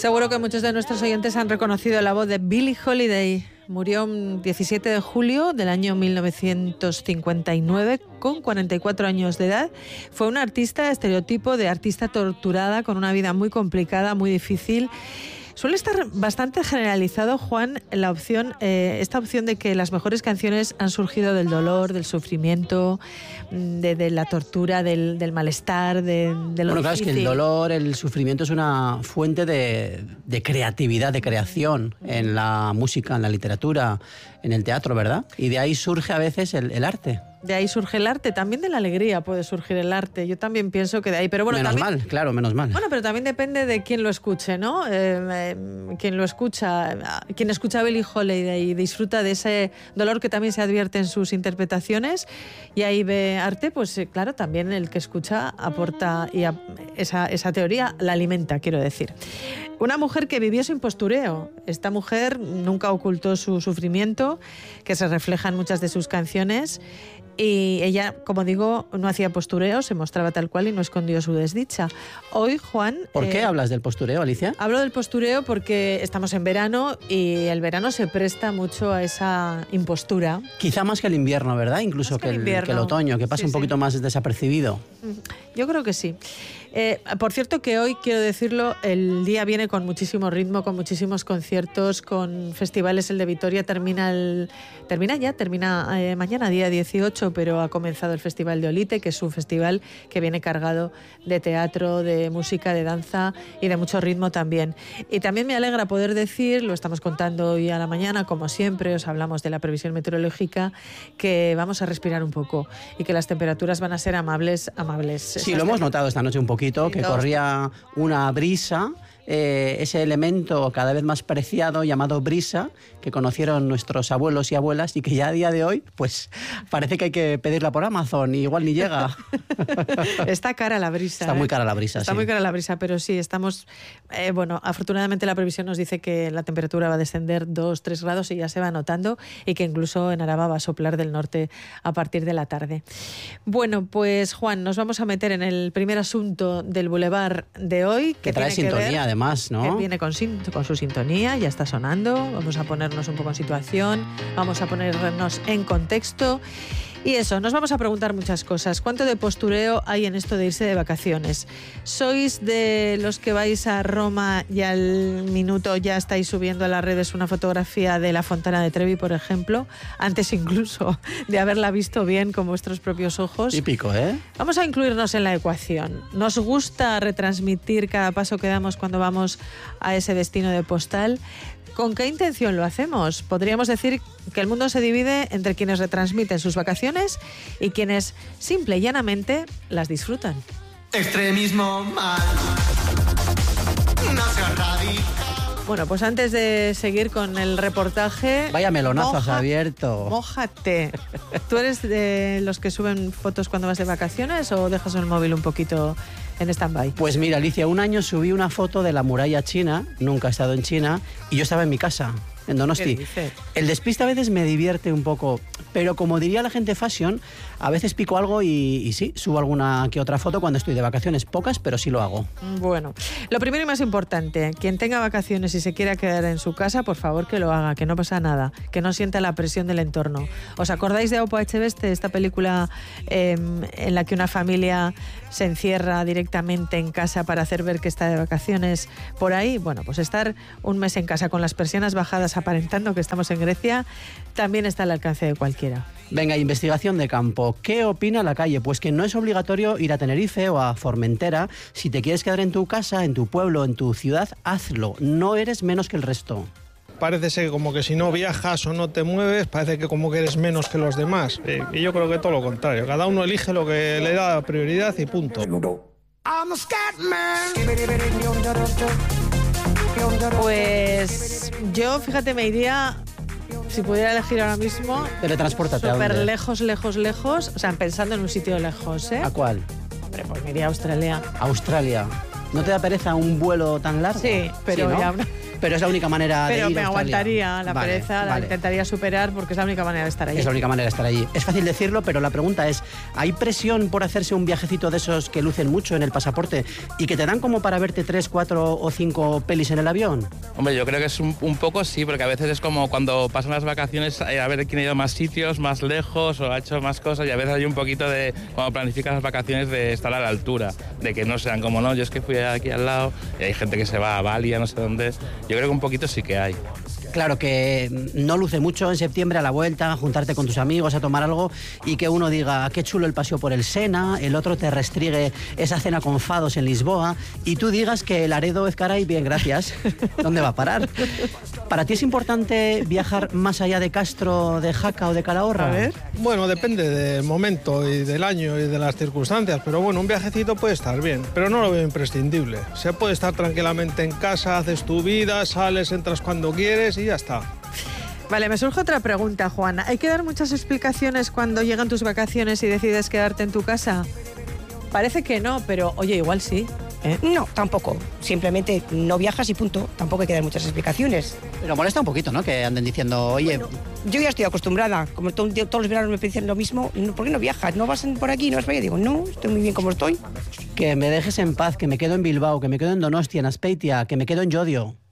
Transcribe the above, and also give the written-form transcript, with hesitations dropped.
Seguro que muchos de nuestros oyentes han reconocido la voz de Billie Holiday. Murió el 17 de julio del año 1959 con 44 años de edad. Fue una artista, estereotipo de artista torturada, con una vida muy complicada, muy difícil. Suele estar bastante generalizado, Juan, esta opción de que las mejores canciones han surgido del dolor, del sufrimiento, de la tortura, del malestar, de lo difícil. Claro, es que el dolor, el sufrimiento es una fuente de creatividad, de creación en la música, en la literatura, en el teatro, ¿verdad? Y de ahí surge a veces el arte. De ahí surge el arte, también de la alegría puede surgir el arte. Yo también pienso que de ahí, pero bueno, menos mal. Bueno, pero también depende de quién lo escuche, ¿no? Quien escucha a Billie Holiday y disfruta de ese dolor que también se advierte en sus interpretaciones y ahí ve arte, pues claro, también el que escucha aporta y esa teoría la alimenta, quiero decir. Una mujer que vivió sin postureo. Esta mujer nunca ocultó su sufrimiento, que se refleja en muchas de sus canciones. Y ella, como digo, no hacía postureo, se mostraba tal cual y no escondió su desdicha. Hoy, Juan... ¿Por qué hablas del postureo, Alicia? Hablo del postureo porque estamos en verano y el verano se presta mucho a esa impostura. Quizá más que el invierno, ¿verdad? Incluso que el otoño, que pasa un poquito más desapercibido. Yo creo que sí. Por cierto que hoy, quiero decirlo, el día viene con muchísimo ritmo, con muchísimos conciertos, con festivales. El de Vitoria termina mañana, día 18, pero ha comenzado el Festival de Olite, que es un festival que viene cargado de teatro, de música, de danza y de mucho ritmo también. Y también me alegra poder decir, lo estamos contando hoy a la mañana, como siempre, os hablamos de la previsión meteorológica, que vamos a respirar un poco y que las temperaturas van a ser amables. Sí, lo hemos notado esta noche un poquito, que corría una brisa, ese elemento cada vez más preciado llamado brisa, que conocieron nuestros abuelos y abuelas y que ya a día de hoy, pues parece que hay que pedirla por Amazon y igual ni llega. Está cara la brisa. Está muy cara la brisa, Está muy cara la brisa, pero sí, estamos... afortunadamente la previsión nos dice que la temperatura va a descender 2-3 grados y ya se va notando, y que incluso en Araba va a soplar del norte a partir de la tarde. Bueno, pues Juan, nos vamos a meter en el primer asunto del Boulevard de hoy. Que trae sintonía, además, ¿no? Que viene con su sintonía, ya está sonando. Vamos a ponernos un poco en situación, vamos a ponernos en contexto. Y eso, nos vamos a preguntar muchas cosas. ¿Cuánto de postureo hay en esto de irse de vacaciones? ¿Sois de los que vais a Roma y al minuto ya estáis subiendo a las redes una fotografía de la Fontana de Trevi, por ejemplo, antes incluso de haberla visto bien con vuestros propios ojos? Típico, ¿eh? Vamos a incluirnos en la ecuación. ¿Nos gusta retransmitir cada paso que damos cuando vamos a ese destino de postal? ¿Con qué intención lo hacemos? Podríamos decir que el mundo se divide entre quienes retransmiten sus vacaciones y quienes simple y llanamente las disfrutan. Extremismo mal. No seas radical. Bueno, pues antes de seguir con el reportaje... Vaya melonazo has abierto. Mójate. ¿Tú eres de los que suben fotos cuando vas de vacaciones o dejas el móvil un poquito en stand-by? Pues mira, Alicia, un año subí una foto de la muralla china, nunca he estado en China, y yo estaba en mi casa, en Donosti. El despiste a veces me divierte un poco, pero como diría la gente fashion, a veces pico algo y sí, subo alguna que otra foto cuando estoy de vacaciones, pocas, pero sí lo hago. Bueno, lo primero y más importante, quien tenga vacaciones y se quiera quedar en su casa, por favor que lo haga, que no pasa nada, que no sienta la presión del entorno. ¿Os acordáis de Opa Echeveste, esta película en la que una familia se encierra directamente en casa para hacer ver que está de vacaciones por ahí? Bueno, pues estar un mes en casa con las persianas bajadas aparentando que estamos en Grecia también está al alcance de cualquiera. Venga, investigación de campo. ¿Qué opina la calle? Pues que no es obligatorio ir a Tenerife o a Formentera. Si te quieres quedar en tu casa, en tu pueblo, en tu ciudad, hazlo. No eres menos que el resto. Parece ser como que si no viajas o no te mueves, parece que como que eres menos que los demás. Y yo creo que todo lo contrario. Cada uno elige lo que le da prioridad y punto. Pues yo, fíjate, me iría... Si pudiera elegir ahora mismo... Teletranspórtate. Súper lejos. O sea, pensando en un sitio lejos, ¿eh? ¿A cuál? Hombre, pues me iría a Australia. Australia. ¿No te da pereza un vuelo tan largo? Sí, pero ¿no? ya... Pero es la única manera de ir Pero me a Australia. aguantaría la pereza, la intentaría superar porque es la única manera de estar allí. Es la única manera de estar allí. Es fácil decirlo, pero la pregunta es, ¿hay presión por hacerse un viajecito de esos que lucen mucho en el pasaporte y que te dan como para verte 3, 4 o 5 pelis en el avión? Hombre, yo creo que es un poco sí, porque a veces es como cuando pasan las vacaciones a ver quién ha ido a más sitios, más lejos o ha hecho más cosas, y a veces hay un poquito de, cuando planificas las vacaciones, de estar a la altura, de que no sean como, no, yo es que fui aquí al lado y hay gente que se va a Bali, a no sé dónde. Yo creo que un poquito sí que hay. Claro que no luce mucho en septiembre a la vuelta, juntarte con tus amigos a tomar algo y que uno diga qué chulo el paseo por el Sena, el otro te restriegue esa cena con fados en Lisboa y tú digas que Laredo Ezcaray, bien, gracias. ¿Dónde va a parar? ¿Para ti es importante viajar más allá de Castro, de Jaca o de Calahorra? A ver. Bueno, depende del momento y del año y de las circunstancias, pero bueno, un viajecito puede estar bien, pero no lo veo imprescindible. Se puede estar tranquilamente en casa, haces tu vida, sales, entras cuando quieres y ya está. Vale, me surge otra pregunta, Juana. ¿Hay que dar muchas explicaciones cuando llegan tus vacaciones y decides quedarte en tu casa? Parece que no, pero oye, igual sí. No, tampoco. Simplemente no viajas y punto. Tampoco hay que dar muchas explicaciones. Pero molesta un poquito, ¿no? Que anden diciendo, oye... Bueno, yo ya estoy acostumbrada. Como todos los veranos me dicen lo mismo, ¿por qué no viajas? ¿No vas por aquí? ¿No vas para allá? Digo, no, estoy muy bien como estoy. Que me dejes en paz, que me quedo en Bilbao, que me quedo en Donostia, en Azpeitia, que me quedo en Llodio.